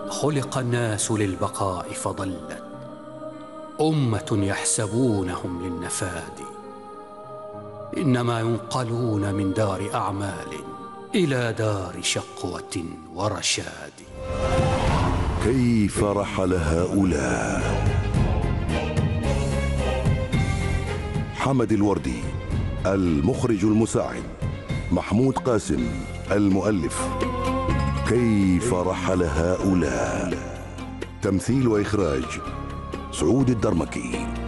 خلق الناس للبقاء فضلت أمة يحسبونهم للنفاد، إنما ينقلون من دار أعمال إلى دار شقوة ورشاد. كيف رحل هؤلاء؟ حمد الوردي المخرج المساعد، محمود قاسم المؤلف. كيف رحل هؤلاء؟ تمثيل وإخراج سعود الدرمكي.